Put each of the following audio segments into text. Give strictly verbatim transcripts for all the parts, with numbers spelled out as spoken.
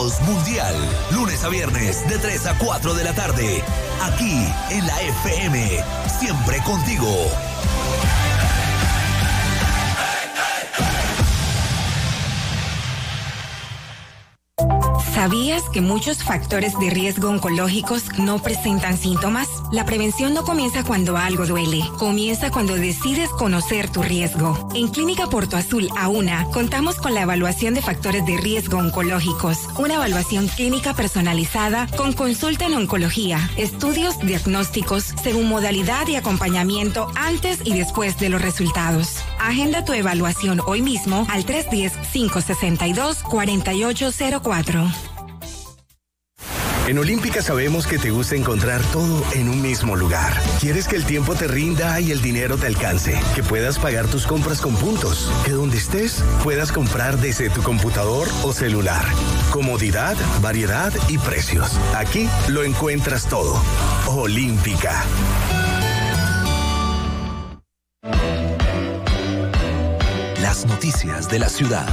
Voz Mundial. Lunes a viernes de tres a cuatro de la tarde. Aquí en la F M. Siempre contigo. ¿Sabías que muchos factores de riesgo oncológicos no presentan síntomas? La prevención no comienza cuando algo duele, comienza cuando decides conocer tu riesgo. En Clínica Porto Azul AUNA contamos con la evaluación de factores de riesgo oncológicos, una evaluación clínica personalizada con consulta en oncología, estudios diagnósticos según modalidad y acompañamiento antes y después de los resultados. Agenda tu evaluación hoy mismo al tres uno cero, cinco seis dos, cuatro ocho cero cuatro. En Olímpica sabemos que te gusta encontrar todo en un mismo lugar. Quieres que el tiempo te rinda y el dinero te alcance, que puedas pagar tus compras con puntos, que donde estés puedas comprar desde tu computador o celular. Comodidad, variedad y precios. Aquí lo encuentras todo. Olímpica. Las noticias de la ciudad.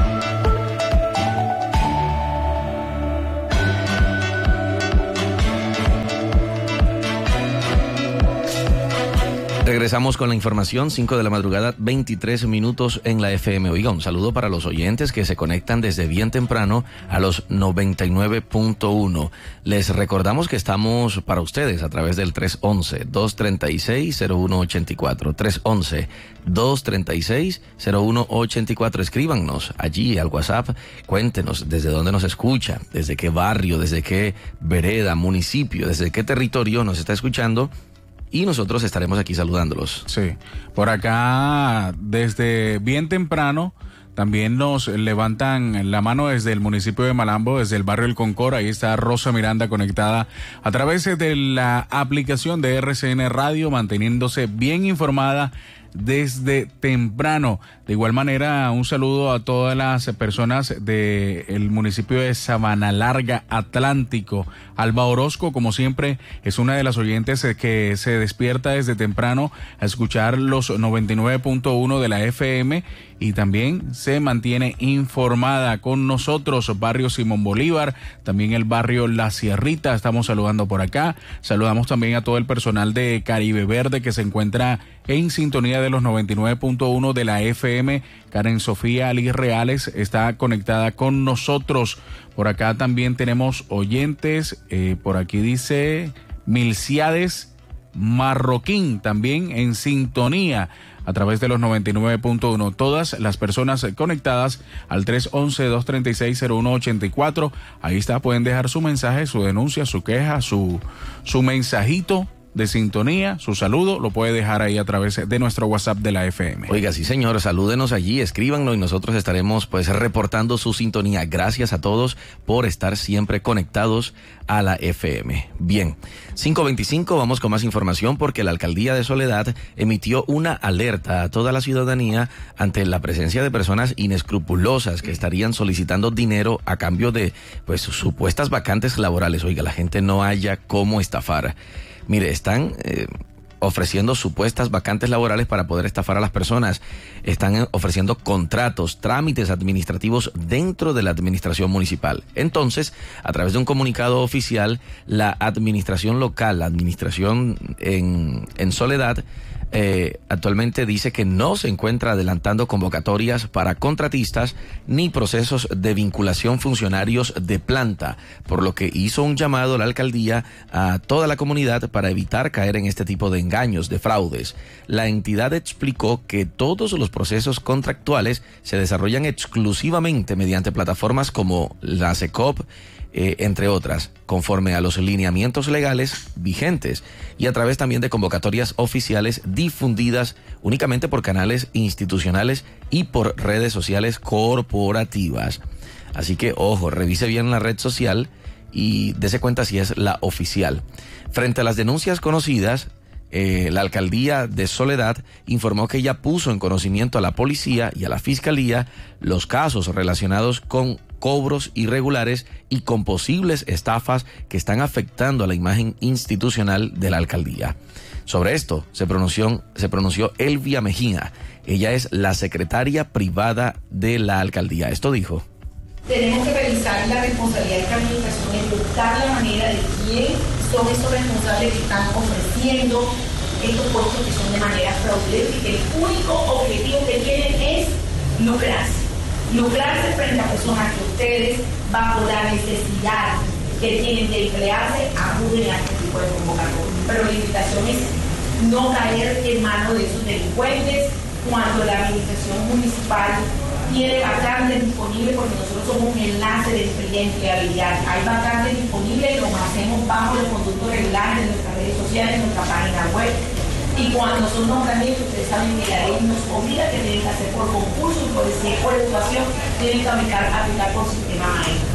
Regresamos con la información, cinco de la madrugada, veintitrés minutos en la F M. Oiga, un saludo para los oyentes que se conectan desde bien temprano a los noventa y nueve punto uno. Les recordamos que estamos para ustedes a través del tres once, dos treinta y seis, cero uno ochenta y cuatro. tres once, dos treinta y seis, cero uno ochenta y cuatro. Escríbanos allí al WhatsApp, cuéntenos desde dónde nos escucha, desde qué barrio, desde qué vereda, municipio, desde qué territorio nos está escuchando. Y nosotros estaremos aquí saludándolos. Sí, por acá desde bien temprano también nos levantan la mano desde el municipio de Malambo, desde el barrio El Concord. Ahí está Rosa Miranda conectada a través de la aplicación de R C N Radio, manteniéndose bien informada desde temprano. De igual manera, un saludo a todas las personas del municipio de Sabana Larga Atlántico. Alba Orozco, como siempre, es una de las oyentes que se despierta desde temprano a escuchar los noventa y nueve punto uno de la F M y también se mantiene informada con nosotros. Barrio Simón Bolívar, también el barrio La Sierrita, estamos saludando por acá. Saludamos también a todo el personal de Caribe Verde que se encuentra en sintonía de los noventa y nueve punto uno de la F M. Karen Sofía Ali Reales está conectada con nosotros. Por acá también tenemos oyentes, eh, por aquí dice Milciades Marroquín, también en sintonía a través de los noventa y nueve punto uno. Todas las personas conectadas al tres once, dos treinta y seis, cero uno ochenta y cuatro. Ahí está, pueden dejar su mensaje, su denuncia, su queja, su, su mensajito de sintonía, su saludo, lo puede dejar ahí a través de nuestro WhatsApp de la F M. Oiga, sí señor, salúdenos allí, escríbanos y nosotros estaremos pues reportando su sintonía. Gracias a todos por estar siempre conectados a la F M. Bien, cinco veinticinco, vamos con más información porque la Alcaldía de Soledad emitió una alerta a toda la ciudadanía ante la presencia de personas inescrupulosas que estarían solicitando dinero a cambio de pues supuestas vacantes laborales. Oiga, la gente no haya cómo estafar. Mire, están eh, ofreciendo supuestas vacantes laborales para poder estafar a las personas. Están ofreciendo contratos, trámites administrativos dentro de la administración municipal. Entonces, a través de un comunicado oficial, la administración local, la administración en, en Soledad, Eh, actualmente dice que no se encuentra adelantando convocatorias para contratistas ni procesos de vinculación funcionarios de planta, por lo que hizo un llamado a la alcaldía a toda la comunidad para evitar caer en este tipo de engaños, de fraudes. La entidad explicó que todos los procesos contractuales se desarrollan exclusivamente mediante plataformas como la SECOP, Eh, entre otras, conforme a los lineamientos legales vigentes y a través también de convocatorias oficiales difundidas únicamente por canales institucionales y por redes sociales corporativas. Así que, ojo, revise bien la red social y dése cuenta si es la oficial. Frente a las denuncias conocidas, Eh, la alcaldía de Soledad informó que ya puso en conocimiento a la policía y a la fiscalía los casos relacionados con cobros irregulares y con posibles estafas que están afectando a la imagen institucional de la alcaldía. Sobre esto se pronunció, se pronunció Elvia Mejía. Ella es la secretaria privada de la alcaldía. Esto dijo. tenemos que revisar la responsabilidad de esta administración en buscar la manera de quién son esos responsables que están ofreciendo estos puestos que son de manera fraudulenta y que el único objetivo que tienen es lucrarse. Lucrarse frente a personas que ustedes, bajo la necesidad que tienen de emplearse, acuden a este tipo de convocatorias. Pero la invitación es no caer en manos de esos delincuentes cuando la administración municipal tiene vacantes disponibles, porque nosotros somos un enlace de empleabilidad. Hay vacantes disponibles, lo hacemos bajo los conductos regulares de nuestras redes sociales, de nuestra página web. Y cuando son nombramientos, ustedes saben que la ley nos obliga a que tienen que hacer por concurso y por, si es por educación, tienen que aplicar, aplicar por sistema A E.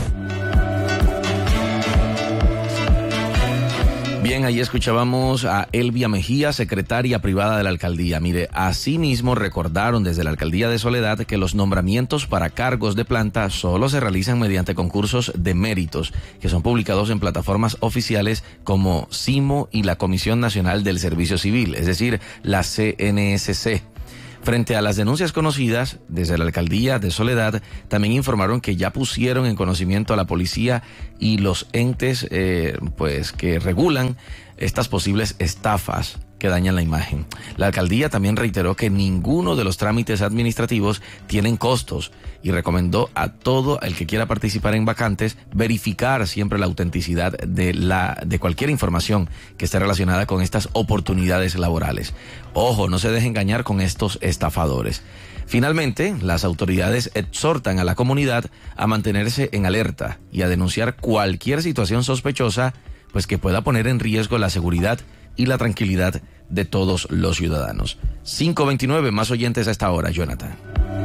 Bien, ahí escuchábamos a Elvia Mejía, secretaria privada de la alcaldía. Mire, asimismo recordaron desde la alcaldía de Soledad que los nombramientos para cargos de planta solo se realizan mediante concursos de méritos, que son publicados en plataformas oficiales como CIMO y la Comisión Nacional del Servicio Civil, es decir, la C N S C. Frente a las denuncias conocidas, desde la alcaldía de Soledad también informaron que ya pusieron en conocimiento a la policía y los entes eh, pues que regulan estas posibles estafas que dañan la imagen. La alcaldía también reiteró que ninguno de los trámites administrativos tienen costos y recomendó a todo el que quiera participar en vacantes verificar siempre la autenticidad de la de cualquier información que esté relacionada con estas oportunidades laborales. Ojo, no se deje engañar con estos estafadores. Finalmente, las autoridades exhortan a la comunidad a mantenerse en alerta y a denunciar cualquier situación sospechosa, pues que pueda poner en riesgo la seguridad y la tranquilidad de todos los ciudadanos. cinco veintinueve, más oyentes a esta hora, Jonathan.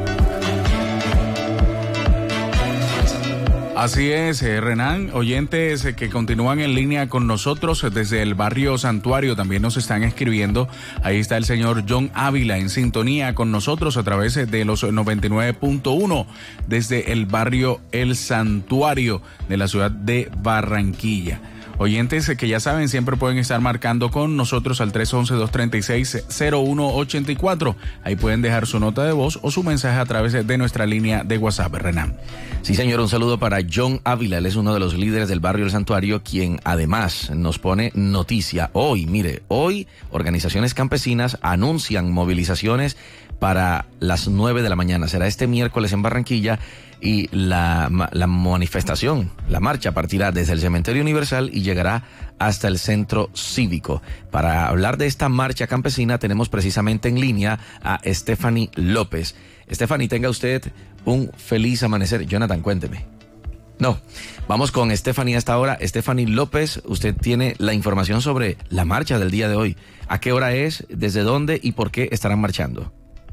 Así es, eh, Renan, oyentes eh, que continúan en línea con nosotros eh, desde el barrio Santuario también nos están escribiendo. Ahí está el señor John Ávila en sintonía con nosotros a través eh, de los noventa y nueve punto uno desde el barrio El Santuario de la ciudad de Barranquilla. Oyentes que ya saben, siempre pueden estar marcando con nosotros al tres once, dos treinta y seis, cero uno ochenta y cuatro. Ahí pueden dejar su nota de voz o su mensaje a través de nuestra línea de WhatsApp, Renan. Sí, señor, un saludo para John Ávila. Él es uno de los líderes del barrio El Santuario, quien además nos pone noticia. Hoy, mire, hoy organizaciones campesinas anuncian movilizaciones para las nueve de la mañana. Será este miércoles en Barranquilla y la, la manifestación, la marcha partirá desde el Cementerio Universal y llegará hasta el Centro Cívico. Para hablar de esta marcha campesina tenemos precisamente en línea a Stephanie López. Stephanie, tenga usted un feliz amanecer. Jonathan, cuénteme. No, vamos con Stephanie hasta ahora. Stephanie López, usted tiene la información sobre la marcha del día de hoy. ¿A qué hora es? ¿Desde dónde? ¿Y por qué estarán marchando?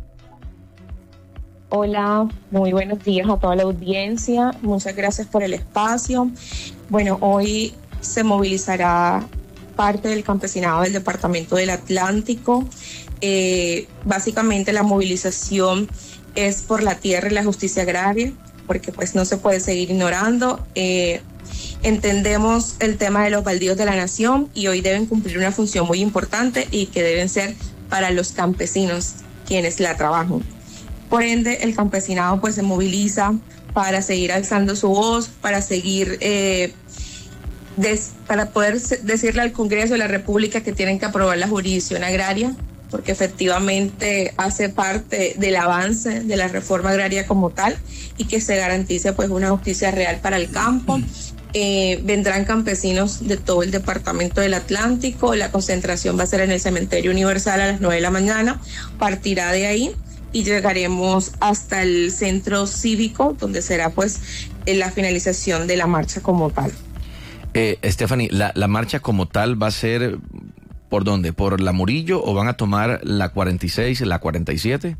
Hola, muy buenos días a toda la audiencia. Muchas gracias por el espacio. Bueno, hoy se movilizará parte del campesinado del Departamento del Atlántico. Eh, básicamente la movilización es por la tierra y la justicia agraria, porque pues no se puede seguir ignorando. Eh, entendemos el tema de los baldíos de la nación y hoy deben cumplir una función muy importante y que deben ser para los campesinos quienes la trabajan. Por ende, el campesinado pues se moviliza para seguir alzando su voz, para seguir, eh, des, para poder decirle al Congreso de la República que tienen que aprobar la jurisdicción agraria, porque efectivamente hace parte del avance de la reforma agraria como tal y que se garantice pues una justicia real para el campo. Eh, vendrán campesinos de todo el Departamento del Atlántico. La concentración va a ser en el Cementerio Universal a las nueve de la mañana, partirá de ahí y llegaremos hasta el Centro Cívico, donde será pues la finalización de la marcha como tal. Eh, Stephanie, la, la marcha como tal va a ser ¿por dónde? ¿Por la Murillo o van a tomar la cuarenta y seis, la cuarenta y siete?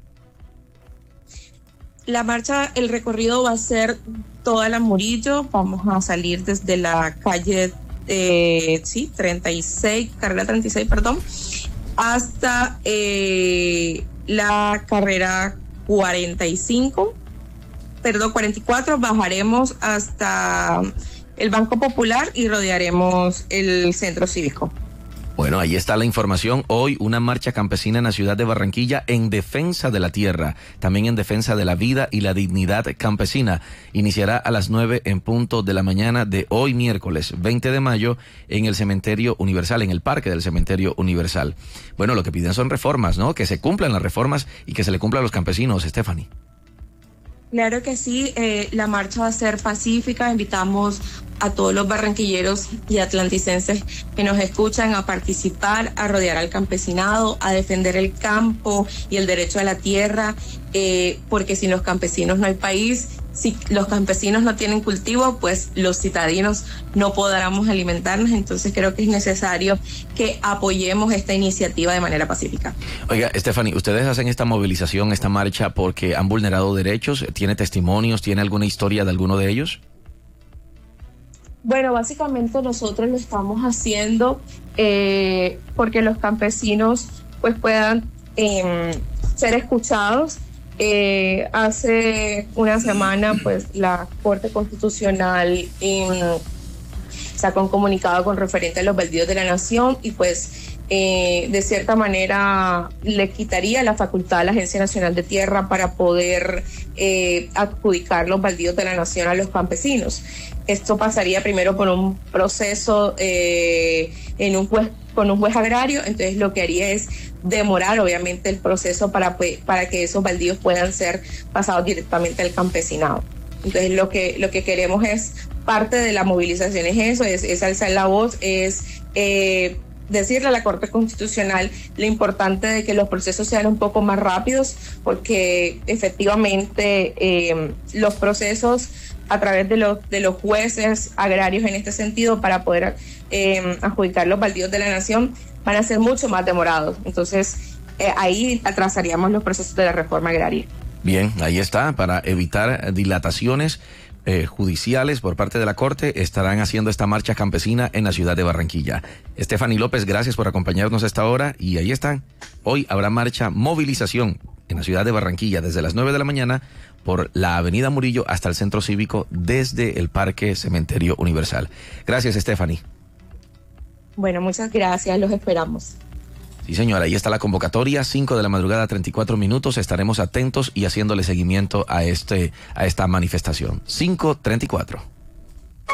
La marcha, el recorrido va a ser toda la Murillo. Vamos a salir desde la calle eh, sí, treinta y seis, carrera treinta y seis, perdón, hasta eh, la carrera cuarenta y cinco, perdón, cuarenta y cuatro. Bajaremos hasta el Banco Popular y rodearemos el Centro Cívico. Bueno, ahí está la información. Hoy una marcha campesina en la ciudad de Barranquilla en defensa de la tierra, también en defensa de la vida y la dignidad campesina. Iniciará a las nueve en punto de la mañana de hoy miércoles veinte de mayo en el Cementerio Universal, en el Parque del Cementerio Universal. Bueno, lo que piden son reformas, ¿no? Que se cumplan las reformas y que se le cumplan a los campesinos, Stephanie. Claro que sí, eh, la marcha va a ser pacífica. Invitamos a todos los barranquilleros y atlanticenses que nos escuchan a participar, a rodear al campesinado, a defender el campo y el derecho a la tierra, eh, porque sin los campesinos no hay país. Si los campesinos no tienen cultivo, pues los citadinos no podremos alimentarnos. Entonces creo que es necesario que apoyemos esta iniciativa de manera pacífica. Oiga, Stephanie, ¿ustedes hacen esta movilización, esta marcha porque han vulnerado derechos? ¿Tiene testimonios? ¿Tiene alguna historia de alguno de ellos? Bueno, básicamente nosotros lo estamos haciendo eh, porque los campesinos pues puedan eh, ser escuchados. Eh, hace una semana pues la Corte Constitucional eh, sacó un comunicado con referente a los baldíos de la nación y pues eh, de cierta manera le quitaría la facultad a la Agencia Nacional de Tierra para poder eh, adjudicar los baldíos de la nación a los campesinos. Esto pasaría primero por un proceso eh, en un juez, con un juez agrario. Entonces lo que haría es demorar obviamente el proceso para, para que esos baldíos puedan ser pasados directamente al campesinado. Entonces lo que, lo que queremos es, parte de la movilización es eso, es, es alzar la voz, es eh, decirle a la Corte Constitucional lo importante de que los procesos sean un poco más rápidos, porque efectivamente eh, los procesos a través de los, de los jueces agrarios en este sentido para poder eh, adjudicar los baldíos de la nación van a ser mucho más demorados. Entonces eh, ahí atrasaríamos los procesos de la reforma agraria. Bien, ahí está, para evitar dilataciones eh, judiciales por parte de la Corte, estarán haciendo esta marcha campesina en la ciudad de Barranquilla. Stephanie López, gracias por acompañarnos a esta hora y ahí están. Hoy habrá marcha, movilización en la ciudad de Barranquilla desde las nueve de la mañana por la avenida Murillo hasta el Centro Cívico desde el Parque Cementerio Universal. Gracias, Stephanie. Bueno, muchas gracias, los esperamos. Sí, señora, ahí está la convocatoria, cinco de la madrugada, treinta y cuatro minutos. Estaremos atentos y haciéndole seguimiento a este a esta manifestación. cinco treinta y cuatro.